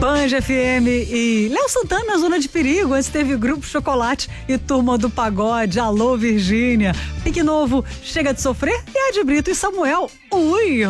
Band FM e Léo Santana, Zona de Perigo. Antes teve Grupo Chocolate e Turma do Pagode. Alô, Virgínia. Pique Novo, Chega de Sofrer. E Ed Brito e Samuel. Ui,